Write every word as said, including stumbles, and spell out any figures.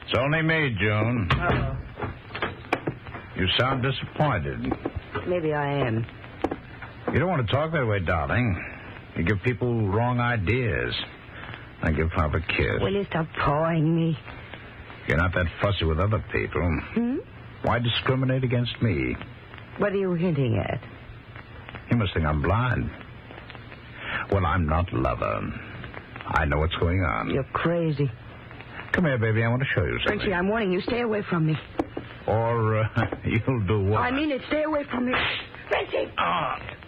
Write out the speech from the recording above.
It's only me, June. Uh-oh. You sound disappointed. Maybe I am. You don't want to talk that way, darling. You give people wrong ideas. I give Papa a kiss. Will you stop pawing me? You're not that fussy with other people. Hmm? Why discriminate against me? What are you hinting at? You must think I'm blind. Well, I'm not lover. I know what's going on. You're crazy. Come here, baby. I want to show you something. Frenchie, I'm warning you. Stay away from me. Or uh, you'll do what? I mean it. Stay away from me. Frenchie! Ah.